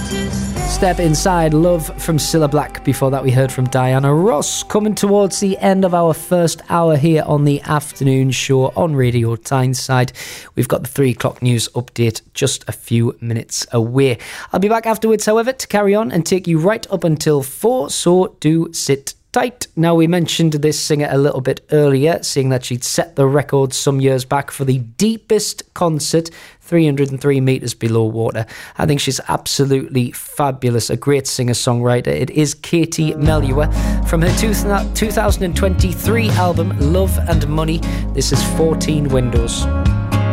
Step Inside, Love from Cilla Black. Before that we heard from Diana Ross. Coming towards the end of our first hour here on the afternoon show on Radio Tyneside. We've got the 3 o'clock news update just a few minutes away. I'll be back afterwards, however, to carry on and take you right up until 4, so do sit tight. Now, we mentioned this singer a little bit earlier, seeing that she'd set the record some years back for the deepest concert, 303 metres below water. I think she's absolutely fabulous, a great singer-songwriter. It is Katie Melua from her 2023 album Love and Money. This is 14 Windows.